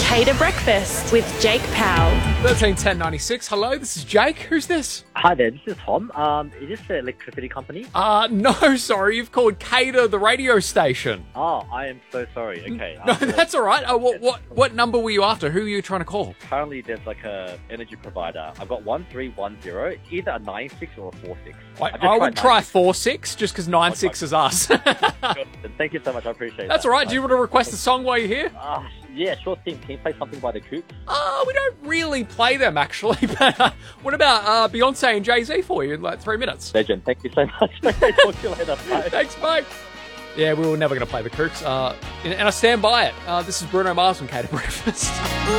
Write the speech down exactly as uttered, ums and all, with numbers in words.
Cater Breakfast with Jake Powell. thirteen ten ninety-six. Hello, this is Jake. Who's this? Hi there, this is Tom. Um, is this the electricity company? Uh, no, sorry. You've called Cater, the radio station. Oh, I am so sorry. Okay. No, um, that's all right. Uh, what, what what number were you after? Who are you trying to call? Currently, there's like a energy provider. I've got one three one zero. It's either a nine six or a four six. I, I would try four six, just because nine six is us. Thank you so much. I appreciate That's that. all right. Do you want to request a song while you're here? Uh, yeah, sure thing. Can you play something by the Coops? Uh, we don't really play them, actually. But uh, what about uh, Beyonce and Jay-Z for you in like three minutes? Legend. Thank you so much. Okay, talk to you later. Bye. Thanks, mate. Yeah, we were never going to play the Kooks. Uh, and, and I stand by it. Uh, this is Bruno Mars from Cater Breakfast.